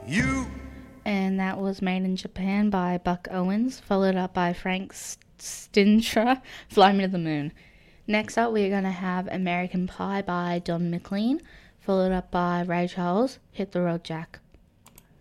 You. And that was Made in Japan by Buck Owens, followed up by Frank Sinatra, Fly Me to the Moon. Next up, we're going to have American Pie by Don McLean, followed up by Ray Charles, Hit the Road Jack.